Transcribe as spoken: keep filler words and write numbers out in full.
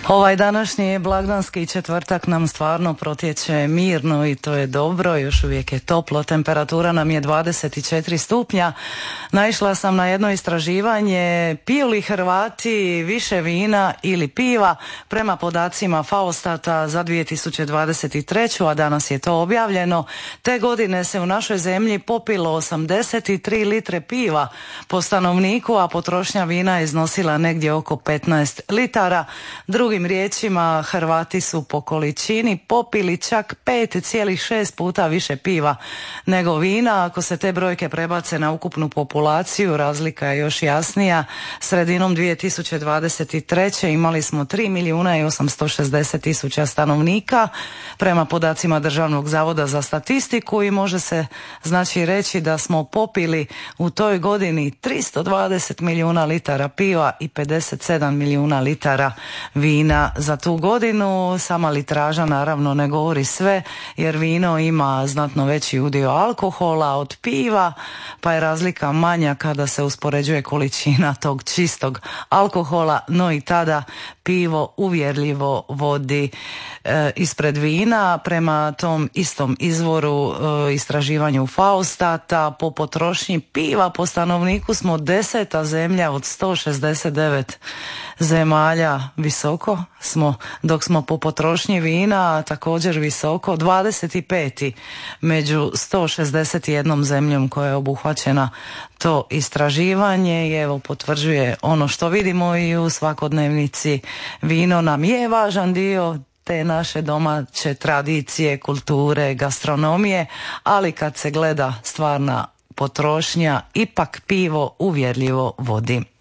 Ovaj današnji blagdanski četvrtak nam stvarno protječe mirno i to je dobro, još uvijek je toplo, temperatura nam je dvadeset četiri stupnja. Naišla sam na jedno istraživanje, piju li Hrvati više vina ili piva, prema podacima Faustata za dvije tisuće dvadeset treću. a danas je to objavljeno. Te godine se u našoj zemlji popilo osamdeset tri litre piva po stanovniku, a potrošnja vina je iznosila negdje oko petnaest litara. Drugim riječima, Hrvati su po količini popili čak pet zarez šest puta više piva nego vina. Ako se te brojke prebace na ukupnu populaciju, razlika je još jasnija. Sredinom dvije tisuće dvadeset treće imali smo tri milijuna i osamsto šezdeset tisuća stanovnika prema podacima Državnog zavoda za statistiku i može se znači reći da smo popili u toj godini tristo dvadeset milijuna litara piva i pedeset sedam milijuna litara vina za tu godinu. Sama litraža naravno ne govori sve, jer vino ima znatno veći udio alkohola od piva, pa je razlika manja kada se uspoređuje količina tog čistog alkohola, no i tada pivo uvjerljivo vodi e, ispred vina. Prema tom istom izvoru e, istraživanju Faustata, po potrošnji piva po stanovniku smo deseta zemlja od sto šezdeset devet zemalja, visoko smo, dok smo po potrošnji vina također visoko, dvadeset peti među sto šezdeset jednom zemljom koja je obuhvaćena to istraživanje i evo potvrđuje ono što vidimo i u svakodnevnici. Vino nam je važan dio te naše domaće tradicije, kulture, gastronomije, ali kad se gleda stvarna potrošnja, ipak pivo uvjerljivo vodi.